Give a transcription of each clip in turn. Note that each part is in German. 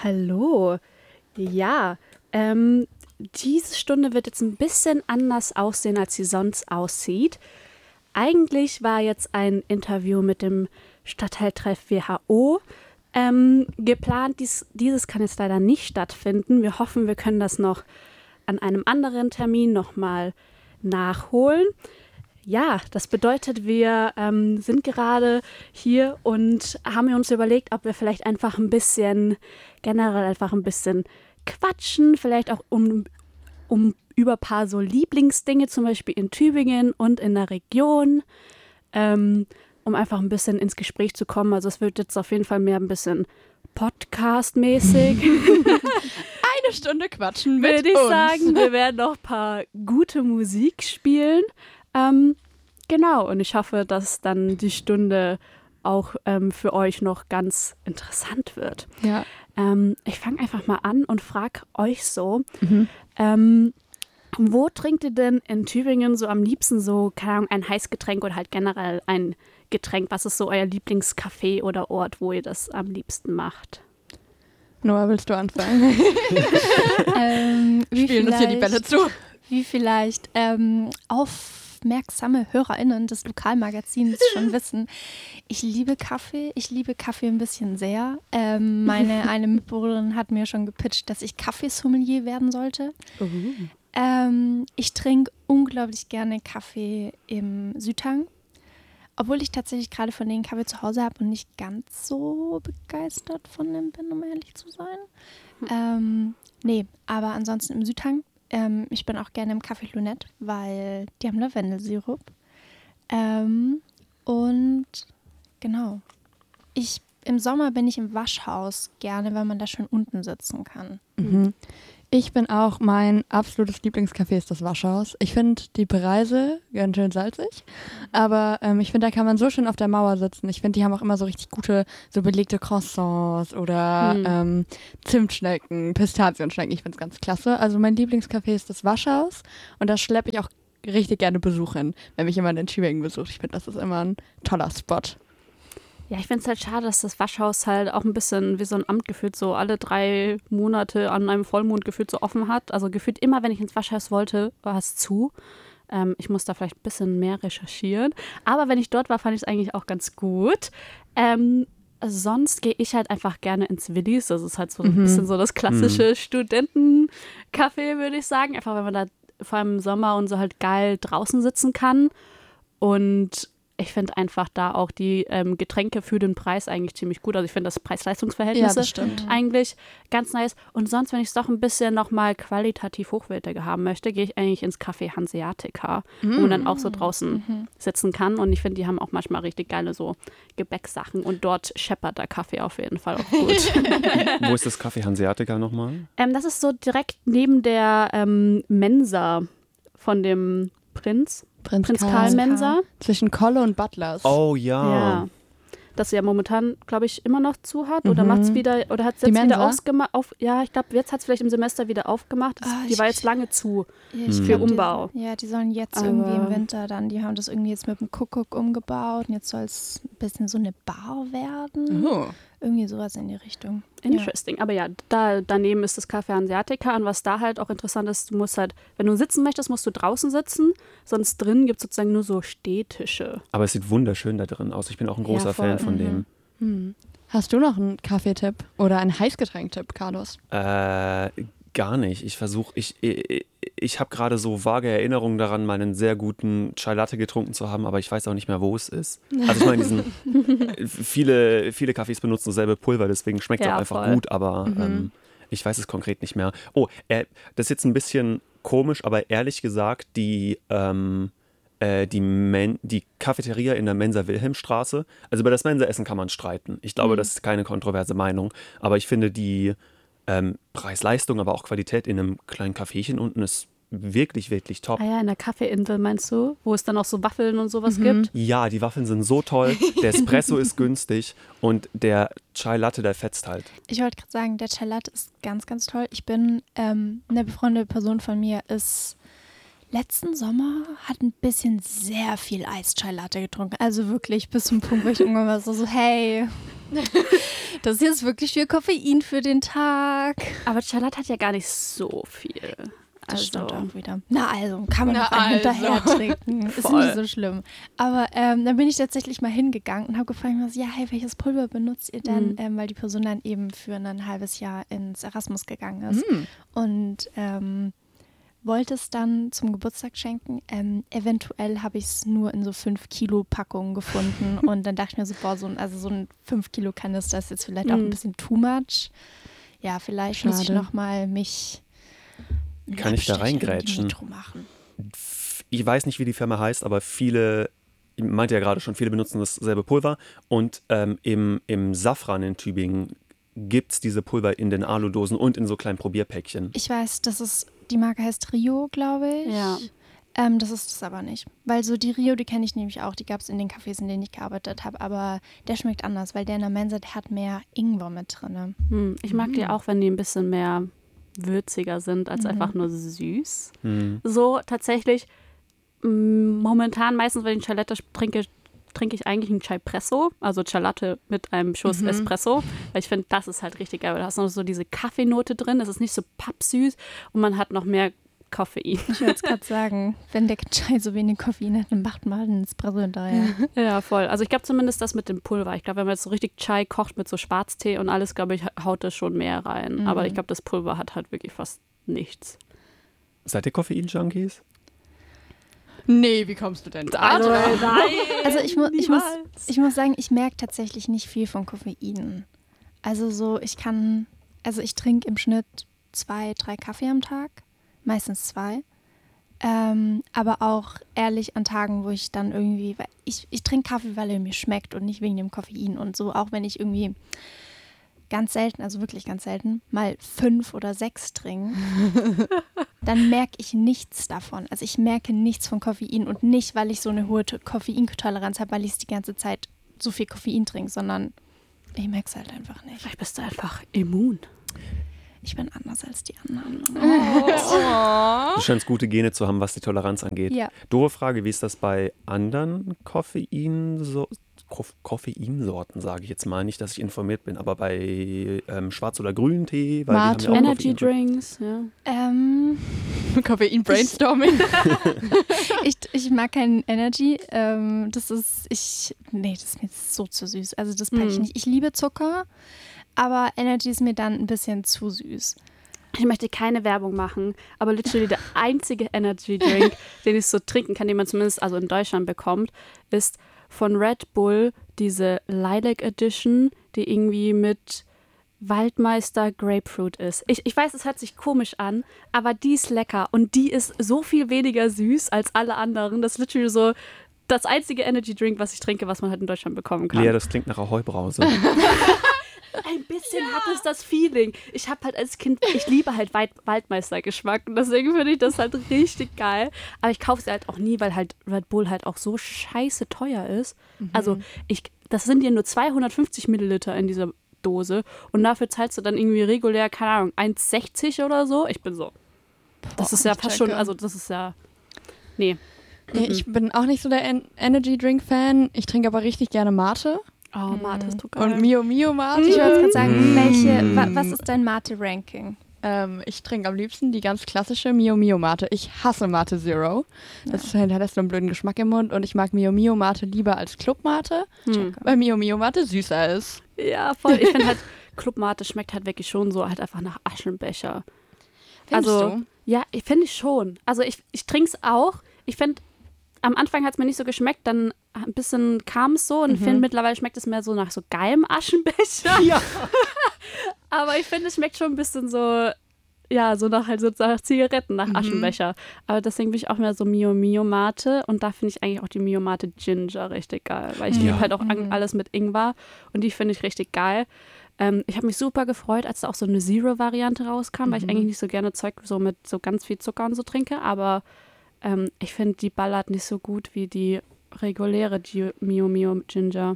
Hallo. Ja, diese Stunde wird jetzt ein bisschen anders aussehen, als sie sonst aussieht. Eigentlich war jetzt ein Interview mit dem Stadtteiltreff WHO geplant. Dieses kann jetzt leider nicht stattfinden. Wir hoffen, wir können das noch an einem anderen Termin nochmal nachholen. Ja, das bedeutet, wir sind gerade hier und haben uns überlegt, ob wir vielleicht einfach generell einfach ein bisschen quatschen, vielleicht auch um über ein paar so Lieblingsdinge, zum Beispiel in Tübingen und in der Region, um einfach ein bisschen ins Gespräch zu kommen. Also es wird jetzt auf jeden Fall mehr ein bisschen Podcast-mäßig. Eine Stunde quatschen mit Würde ich uns. sagen, wir werden noch ein paar gute Musik spielen. Genau, und ich hoffe, dass dann die Stunde auch für euch noch ganz interessant wird. Ja. Ich fange einfach mal an und frage euch so, wo trinkt ihr denn in Tübingen so am liebsten so, keine Ahnung, ein Heißgetränk oder halt generell ein Getränk? Was ist so euer Lieblingscafé oder Ort, wo ihr das am liebsten macht? Noah, willst du anfangen? Spielen uns hier die Bälle zu. Wie vielleicht aufmerksame HörerInnen des Lokalmagazins schon wissen, ich liebe Kaffee ein bisschen sehr. Eine Mitbewohnerin hat mir schon gepitcht, dass ich Kaffeesommelier werden sollte. Ich trinke unglaublich gerne Kaffee im Südhang, obwohl ich tatsächlich gerade von den Kaffee zu Hause habe und nicht ganz so begeistert von dem bin, um ehrlich zu sein. Nee, aber ansonsten im Südhang. Ich bin auch gerne im Café Lunette, weil die haben Lavendelsirup. Und genau. Im Sommer bin ich im Waschhaus gerne, weil man da schön unten sitzen kann. Mhm. Ich bin auch, mein absolutes Lieblingscafé ist das Waschhaus. Ich finde die Preise ganz schön salzig, aber ich finde, da kann man so schön auf der Mauer sitzen. Ich finde, die haben auch immer so richtig gute, so belegte Croissants oder Zimtschnecken, Pistazienschnecken. Ich finde es ganz klasse. Also mein Lieblingscafé ist das Waschhaus und da schleppe ich auch richtig gerne Besuch hin, wenn mich jemand in Tübingen besucht. Ich finde, das ist immer ein toller Spot. Ja, ich finde es halt schade, dass das Waschhaus halt auch ein bisschen wie so ein Amt gefühlt so alle 3 Monate an einem Vollmond gefühlt so offen hat. Also gefühlt immer, wenn ich ins Waschhaus wollte, war es zu. Ich muss da vielleicht ein bisschen mehr recherchieren. Aber wenn ich dort war, fand ich es eigentlich auch ganz gut. Sonst gehe ich halt einfach gerne ins Willis. Das ist halt so ein bisschen so das klassische Studentencafé, würde ich sagen. Einfach, wenn man da vor allem im Sommer und so halt geil draußen sitzen kann. Und ich finde einfach da auch die Getränke für den Preis eigentlich ziemlich gut. Also ich finde das Preis-Leistungs-Verhältnis eigentlich ganz nice. Und sonst, wenn ich es doch ein bisschen nochmal qualitativ hochwertiger haben möchte, gehe ich eigentlich ins Café Hanseatica, wo man dann auch so draußen sitzen kann. Und ich finde, die haben auch manchmal richtig geile so Gebäcksachen. Und dort scheppert der Kaffee auf jeden Fall auch gut. Wo ist das Café Hanseatica nochmal? Das ist so direkt neben der Mensa von dem Prinz Karl Mensa. Zwischen Kolle und Butlers. Oh ja. Ja. Das ja momentan, glaube ich, immer noch zu hat oder macht es wieder, oder hat es jetzt wieder ausgemacht. Ja, ich glaube, jetzt hat es vielleicht im Semester wieder aufgemacht. Die war jetzt lange zu für Umbau. Die sollen jetzt irgendwie im Winter dann, die haben das irgendwie jetzt mit dem Kuckuck umgebaut und jetzt soll es ein bisschen so eine Bar werden. Oh. Irgendwie sowas in die Richtung. Interesting. Aber ja, daneben ist das Café Hanseatica und was da halt auch interessant ist, du musst halt, wenn du sitzen möchtest, musst du draußen sitzen, sonst drin gibt es sozusagen nur so Stehtische. Aber es sieht wunderschön da drin aus. Ich bin auch ein großer Fan von dem. Hast du noch einen Kaffeetipp oder einen Heißgetränk-Tipp, Carlos? Gar nicht. Ich habe gerade so vage Erinnerungen daran, mal einen sehr guten Chai Latte getrunken zu haben, aber ich weiß auch nicht mehr, wo es ist. Also ich meine, viele Cafés benutzen dasselbe Pulver, deswegen schmeckt es auch einfach gut, aber ich weiß es konkret nicht mehr. Oh, das ist jetzt ein bisschen komisch, aber ehrlich gesagt, die Cafeteria in der Mensa Wilhelmstraße, also über das Mensaessen kann man streiten. Ich glaube, das ist keine kontroverse Meinung, aber ich finde die Preis-Leistung, aber auch Qualität in einem kleinen Caféchen unten ist wirklich, wirklich top. Ah ja, in der Kaffeeinsel meinst du, wo es dann auch so Waffeln und sowas gibt? Ja, die Waffeln sind so toll, der Espresso ist günstig und der Chai Latte, der fetzt halt. Ich wollte gerade sagen, der Chai Latte ist ganz, ganz toll. Ich bin, eine befreundete Person von mir ist letzten Sommer hat ein bisschen sehr viel Eis-Chai Latte getrunken. Also wirklich bis zum Punkt, wo ich irgendwann war so, hey, Das ist jetzt wirklich viel Koffein für den Tag. Aber Chai Latte hat ja gar nicht so viel. Das stimmt auch wieder. Na also, kann man noch einen hinterher trinken. Ist nicht so schlimm. Aber dann bin ich tatsächlich mal hingegangen und habe gefragt, hey, welches Pulver benutzt ihr denn? Weil die Person dann eben für ein halbes Jahr ins Erasmus gegangen ist. Und wollte es dann zum Geburtstag schenken. Eventuell habe ich es nur in so 5-Kilo-Packungen gefunden. Und dann dachte ich mir so, so ein 5-Kilo-Kanister ist jetzt vielleicht auch ein bisschen too much. Ja, vielleicht muss ich nochmal Kann ich da reingrätschen? Ich weiß nicht, wie die Firma heißt, aber viele, ich meinte ja gerade schon, viele benutzen dasselbe Pulver. Und im Safran in Tübingen gibt es diese Pulver in den Aludosen und in so kleinen Probierpäckchen. Ich weiß, die Marke heißt Rio, glaube ich. Ja. Das ist es aber nicht. Weil so die Rio, die kenne ich nämlich auch. Die gab es in den Cafés, in denen ich gearbeitet habe. Aber der schmeckt anders, weil der in der Mensa, der hat mehr Ingwer mit drin. Ich mag die auch, wenn die ein bisschen mehr würziger sind als einfach nur süß. So tatsächlich momentan meistens, wenn ich Chai Latte trinke ich eigentlich einen Chai Presso, also Chai Latte mit einem Schuss Espresso, weil ich finde, das ist halt richtig geil, weil da hast du noch so diese Kaffeenote drin, es ist nicht so pappsüß und man hat noch mehr Koffein. Ich wollte jetzt gerade sagen, wenn der Chai so wenig Koffein hat, dann macht man einen Espresso hinterher. Ja, voll. Also ich glaube zumindest das mit dem Pulver. Ich glaube, wenn man jetzt so richtig Chai kocht mit so Schwarztee und alles, glaube ich, haut das schon mehr rein. Aber ich glaube, das Pulver hat halt wirklich fast nichts. Seid ihr Koffein-Junkies? Nee, wie kommst du denn da? Also ich muss sagen, ich merke tatsächlich nicht viel von Koffein. Also ich trinke im Schnitt 2-3 Kaffee am Tag, meistens 2. Aber auch ehrlich an Tagen, wo ich dann irgendwie, ich trinke Kaffee, weil er mir schmeckt und nicht wegen dem Koffein und so, auch wenn ich irgendwie ganz selten, also wirklich ganz selten, mal 5 oder 6 trinke, dann merke ich nichts davon. Also ich merke nichts von Koffein und nicht, weil ich so eine hohe Koffeintoleranz habe, weil ich die ganze Zeit so viel Koffein trinke, sondern ich merke es halt einfach nicht. Vielleicht bist du einfach immun. Ich bin anders als die anderen. Du scheinst gute Gene zu haben, was die Toleranz angeht. Ja. Doofe Frage, wie ist das bei anderen Koffeinsorten, sage ich jetzt mal, nicht, dass ich informiert bin, aber bei Schwarz- oder Grüntee, weil Mate. die haben ja auch Energy Drinks, ja. Koffein-Brainstorming. Ich mag keinen Energy. Das ist mir so zu süß. Also das packe ich nicht. Ich liebe Zucker, aber Energy ist mir dann ein bisschen zu süß. Ich möchte keine Werbung machen, aber literally der einzige Energy Drink, den ich so trinken kann, den man zumindest also in Deutschland bekommt, ist von Red Bull diese Lilac Edition, die irgendwie mit Waldmeister Grapefruit ist. Ich weiß, es hört sich komisch an, aber die ist lecker und die ist so viel weniger süß als alle anderen. Das ist literally so das einzige Energy Drink, was ich trinke, was man halt in Deutschland bekommen kann. Lea, das klingt nach Ahoi-Brause. Ein bisschen hat es das Feeling. Ich habe halt als Kind, ich liebe halt Waldmeister-Geschmack und deswegen finde ich das halt richtig geil. Aber ich kaufe sie halt auch nie, weil halt Red Bull halt auch so scheiße teuer ist. Also das sind ja nur 250 Milliliter in dieser Dose und dafür zahlst du dann irgendwie regulär, keine Ahnung, 1,60 oder so. Ich bin so, das ist ja fast schon, also das ist ja, nee. Nee, ich bin auch nicht so der Energy-Drink-Fan. Ich trinke aber richtig gerne Mate. Oh, Mate ist so geil. Und Mio Mate. Ich wollte gerade sagen, was ist dein Mate-Ranking? Ich trinke am liebsten die ganz klassische Mio Mate. Ich hasse Mate Zero. Das hinterlässt so einen blöden Geschmack im Mund und ich mag Mio Mate lieber als Club Mate, weil Mio Mate süßer ist. Ja, voll. Ich finde halt, Club Mate schmeckt halt wirklich schon so halt einfach nach Aschenbecher. Findest Also, du? ja, ich finde ich schon. Also ich trinke es auch. Ich finde, am Anfang hat es mir nicht so geschmeckt, dann ein bisschen kam es so und ich finde, mittlerweile schmeckt es mehr so nach so geilem Aschenbecher. Ja. Aber ich finde, es schmeckt schon ein bisschen so, ja, so nach halt so nach Zigaretten, nach Aschenbecher. Aber deswegen bin ich auch mehr so Mio Mate und da finde ich eigentlich auch die Mio Mate Ginger richtig geil, weil ich liebe halt auch alles mit Ingwer und die finde ich richtig geil. Ich habe mich super gefreut, als da auch so eine Zero-Variante rauskam, weil ich eigentlich nicht so gerne Zeug so mit so ganz viel Zucker und so trinke, aber ich finde, die ballert nicht so gut wie die reguläre Mio Ginger.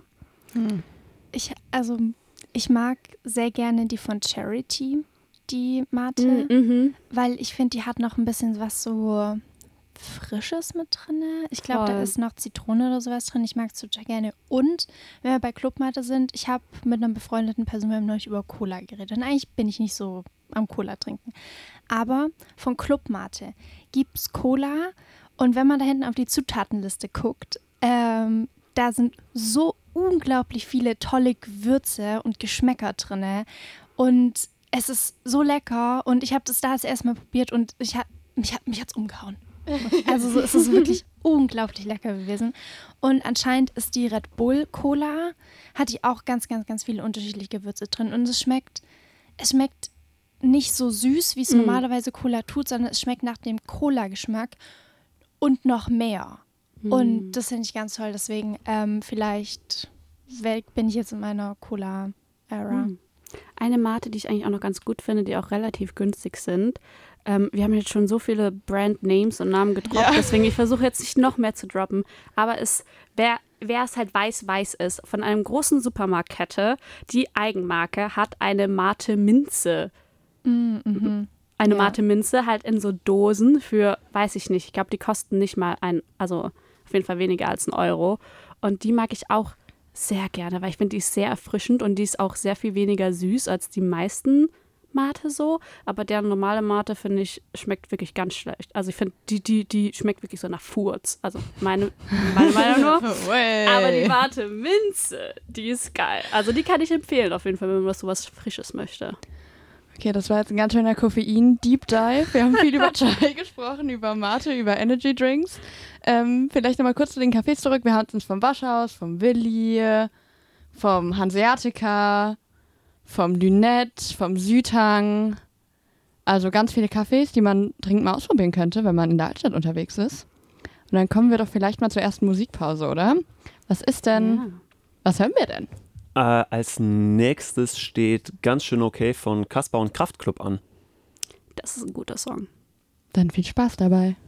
Ich mag sehr gerne die von Charity, die Mate, weil ich finde, die hat noch ein bisschen was so Frisches mit drin. Ich glaube, da Voll. ist noch Zitrone oder sowas drin. Ich mag es total gerne. Und wenn wir bei Clubmate sind, ich habe mit einer befreundeten Person, wir haben neulich über Cola geredet. Und eigentlich bin ich nicht so am Cola trinken. Aber von Clubmate gibt es Cola. Und wenn man da hinten auf die Zutatenliste guckt, da sind so unglaublich viele tolle Gewürze und Geschmäcker drin. Und es ist so lecker. Und ich habe das erste Mal probiert und mich hat's umgehauen. Also so, es ist wirklich unglaublich lecker gewesen. Und anscheinend ist die Red Bull Cola, hat die auch ganz, ganz, ganz viele unterschiedliche Gewürze drin. Und es schmeckt nicht so süß, wie es normalerweise Cola tut, sondern es schmeckt nach dem Cola-Geschmack und noch mehr. Und das finde ich ganz toll. Deswegen vielleicht bin ich jetzt in meiner Cola-Era. Eine Mate, die ich eigentlich auch noch ganz gut finde, die auch relativ günstig sind. Wir haben jetzt schon so viele Brand-Names und Namen gedroppt, deswegen ich versuche jetzt nicht noch mehr zu droppen. Aber wer es halt weiß ist, von einem großen Supermarktkette, die Eigenmarke hat eine Mate Minze. Eine Mate Minze halt in so Dosen für, weiß ich nicht, ich glaube, die kosten nicht mal also auf jeden Fall weniger als 1 Euro. Und die mag ich auch sehr gerne, weil ich finde, die ist sehr erfrischend und die ist auch sehr viel weniger süß als die meisten Mate so. Aber deren normale Mate, finde ich, schmeckt wirklich ganz schlecht. Also ich finde, die schmeckt wirklich so nach Furz. Also meine Meinung nur. Aber die Mate Minze, die ist geil. Also die kann ich empfehlen auf jeden Fall, wenn man sowas Frisches möchte. Okay, das war jetzt ein ganz schöner Koffein-Deep Dive. Wir haben viel über Chai gesprochen, über Mate, über Energy Drinks. Vielleicht nochmal kurz zu den Cafés zurück. Wir hatten uns vom Waschhaus, vom Willi, vom Hanseatica, vom Lünette, vom Südhang. Also ganz viele Cafés, die man dringend mal ausprobieren könnte, wenn man in der Altstadt unterwegs ist. Und dann kommen wir doch vielleicht mal zur ersten Musikpause, oder? Was hören wir denn? Als nächstes steht Ganz schön okay von Kasper und Kraftklub an. Das ist ein guter Song. Dann viel Spaß dabei.